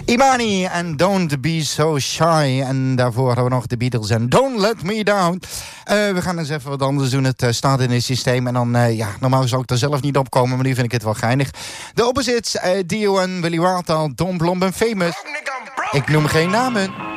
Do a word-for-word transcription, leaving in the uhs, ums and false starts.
Imani en Don't Be So Shy. En daarvoor hebben we nog de Beatles en Don't Let Me Down. Uh, we gaan eens even wat anders doen. Het uh, staat in het systeem. En dan, uh, ja, normaal zou ik er zelf niet op komen. Maar nu vind ik het wel geinig. De opposites, uh, Dio en Willy Wartaal, Don Blom en Famous. Ik noem geen namen.